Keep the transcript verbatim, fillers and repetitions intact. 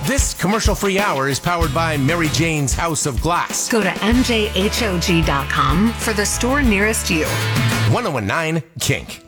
This commercial-free hour is powered by Mary Jane's House of Glass. Go to M J H O G dot com for the store nearest you. one oh one nine Kink.